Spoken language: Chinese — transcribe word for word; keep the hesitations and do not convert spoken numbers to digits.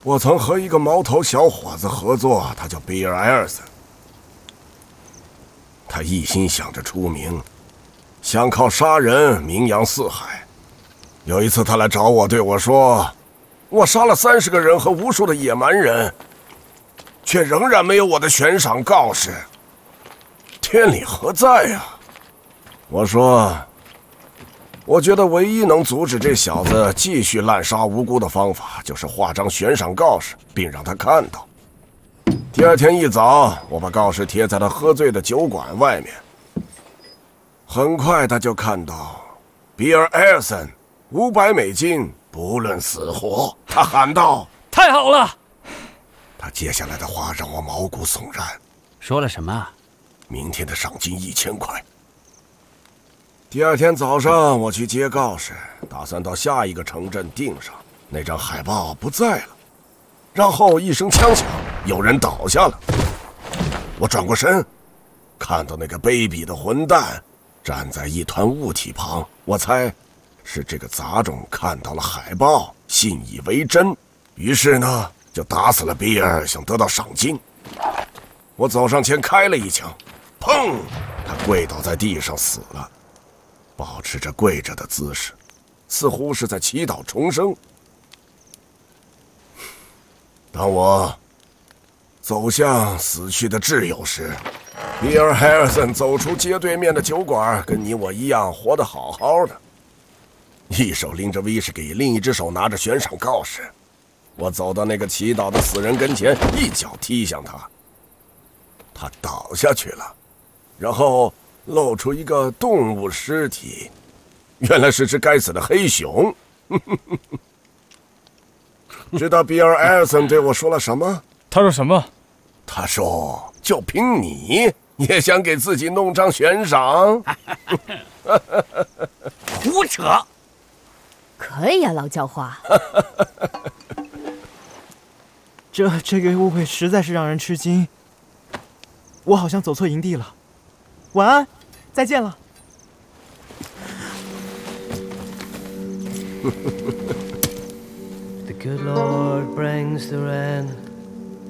我曾和一个毛头小伙子合作，他叫比尔·艾尔森。他一心想着出名，想靠杀人名扬四海。有一次，他来找我，对我说：“我杀了三十个人和无数的野蛮人，却仍然没有我的悬赏告示。天理何在呀？”我说：“我觉得唯一能阻止这小子继续滥杀无辜的方法，就是画张悬赏告示，并让他看到。”第二天一早，我把告示贴在他喝醉的酒馆外面。很快他就看到比尔·艾尔森五百美金，不论死活。他喊道：“ 太好了！” 他接下来的话让我毛骨悚然。 说了什么？ 明天的赏金一千块。第二天早上，我去接告示，打算到下一个城镇订上。那张海报不在了，然后一声枪响，有人倒下了。我转过身，看到那个卑鄙的混蛋站在一团物体旁。我猜是这个杂种看到了海报，信以为真，于是呢就打死了比尔，想得到赏金。我走上前开了一枪，砰！他跪倒在地上死了，保持着跪着的姿势，似乎是在祈祷重生。当我走向死去的挚友时，比尔·海尔森走出街对面的酒馆，跟你我一样活得好好的，一手拎着威士忌，另一只手拿着悬赏告示。我走到那个祈祷的死人跟前，一脚踢向他，他倒下去了，然后露出一个动物尸体，原来是只该死的黑熊。知道比尔·艾尔森对我说了什么？ 他说什么？ 他说：“就凭你也想给自己弄张悬赏？” 胡扯！ 可以呀、啊，老叫花。 这这个误会实在是让人吃惊。我好像走错营地了。晚安，再见了。 The good Lord brings the rain.